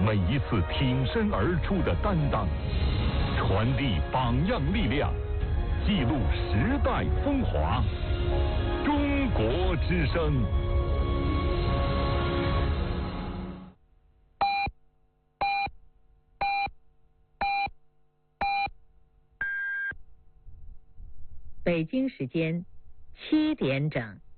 每一次挺身而出的担当，传递榜样力量，记录时代风华。中国之声。 北京时间7点整。